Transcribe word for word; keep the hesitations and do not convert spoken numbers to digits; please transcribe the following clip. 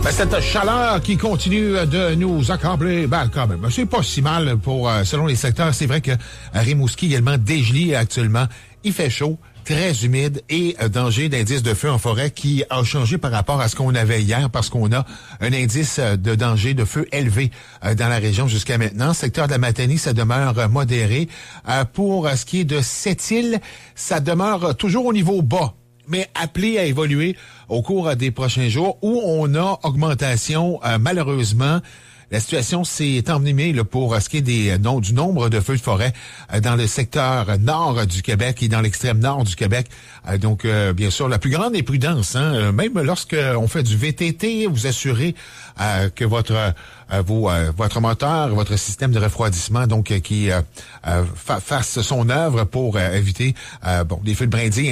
Ben, cette chaleur qui continue de nous accabler, ben, quand même, c'est pas si mal pour, euh, selon les secteurs. C'est vrai que à Rimouski, également dégelé actuellement. Il fait chaud, très humide et euh, danger d'indice de feu en forêt qui a changé par rapport à ce qu'on avait hier parce qu'on a un indice de danger de feu élevé euh, dans la région jusqu'à maintenant. Secteur de la Matanie, ça demeure euh, modéré. Euh, pour euh, ce qui est de Sept-Îles, ça demeure euh, toujours au niveau bas, mais appelé à évoluer au cours des prochains jours où on a augmentation, euh, malheureusement. La situation s'est envenimée là, pour ce qui est des, non, du nombre de feux de forêt euh, dans le secteur nord du Québec et dans l'extrême nord du Québec. Euh, donc, euh, bien sûr, la plus grande est prudence. Hein, même lorsque on fait du V T T, vous assurez euh, que votre euh, vos, euh, votre moteur, votre système de refroidissement, donc euh, qui euh, euh, fa- fasse son œuvre pour euh, éviter euh, bon des feux de brindilles